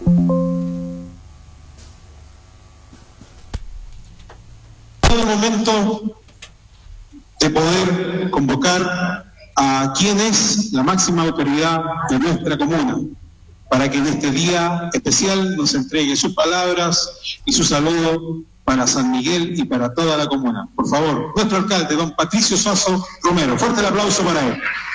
Es el momento de poder convocar a quien es la máxima autoridad de nuestra comuna, para que en este día especial nos entregue sus palabras y su saludo para San Miguel y para toda la comuna. Por favor, nuestro alcalde, don Patricio Suazo Romero. Fuerte el aplauso para él.